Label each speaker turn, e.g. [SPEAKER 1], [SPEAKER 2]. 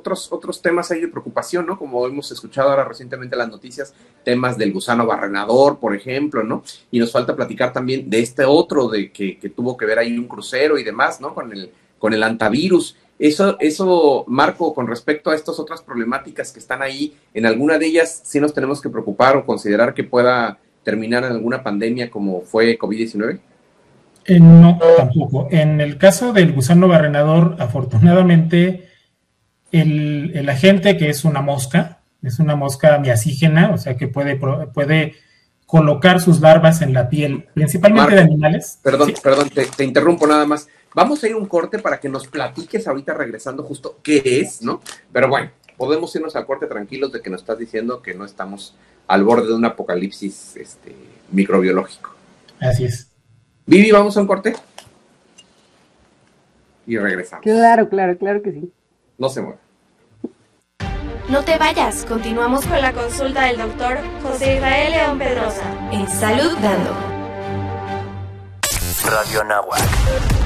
[SPEAKER 1] otros temas ahí de preocupación, ¿no? Como hemos escuchado ahora recientemente en las noticias, temas del gusano barrenador, por ejemplo, ¿no? Y nos falta platicar también de este otro de que tuvo que ver ahí un crucero y demás, ¿no? Con el antivirus. Eso, Marco, con respecto a estas otras problemáticas que están ahí, en alguna de ellas sí nos tenemos que preocupar o considerar que pueda terminar en alguna pandemia como fue COVID-19.
[SPEAKER 2] No, tampoco. En el caso del gusano barrenador, afortunadamente, el agente, que es una mosca miacígena, o sea que puede colocar sus larvas en la piel, principalmente de
[SPEAKER 1] Marco,
[SPEAKER 2] animales.
[SPEAKER 1] perdón,
[SPEAKER 2] ¿Sí?
[SPEAKER 1] perdón, te interrumpo nada más. Vamos a ir a un corte para que nos platiques ahorita regresando justo qué es, ¿no? Pero bueno, podemos irnos al corte tranquilos de que nos estás diciendo que no estamos al borde de un apocalipsis microbiológico.
[SPEAKER 2] Así es.
[SPEAKER 1] Vivi, vamos a un corte y regresamos.
[SPEAKER 3] Claro que sí.
[SPEAKER 1] No se mueva.
[SPEAKER 4] No te vayas, continuamos con la consulta del doctor José Israel León Pedrosa en Salud Dando.
[SPEAKER 5] Radio Anáhuac